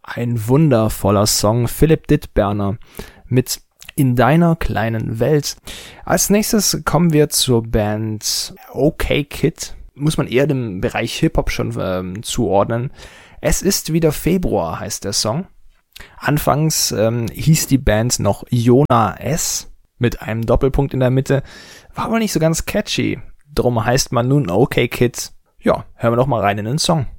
Ein wundervoller Song, Philipp Dittberner mit In deiner kleinen Welt. Als nächstes kommen wir zur Band OK Kid. Muss man eher dem Bereich Hip-Hop schon zuordnen. Es ist wieder Februar, heißt der Song. Anfangs hieß die Band noch Jona S. mit einem Doppelpunkt in der Mitte. War aber nicht so ganz catchy. Drum heißt man nun OK Kid. Ja, hören wir doch mal rein in den Song.